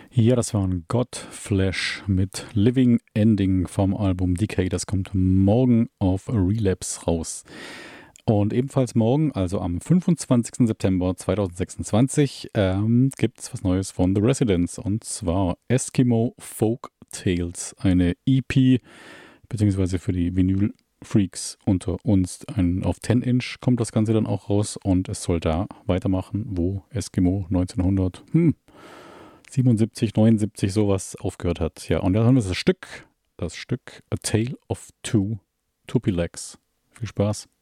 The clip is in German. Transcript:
Ja, das war ein Godflesh mit Living Ending vom Album Decay. Das kommt morgen auf Relapse raus. Und ebenfalls morgen, also am 25. September 2026, gibt es was Neues von The Residents. Und zwar Eskimo Folk Tales, eine EP, beziehungsweise für die Vinyl-Freaks unter uns. Auf 10-Inch kommt das Ganze dann auch raus und es soll da weitermachen, wo Eskimo 1900, 77, 79 sowas aufgehört hat. Ja, und dann haben wir das Stück A Tale of Two Tupilegs. Viel Spaß.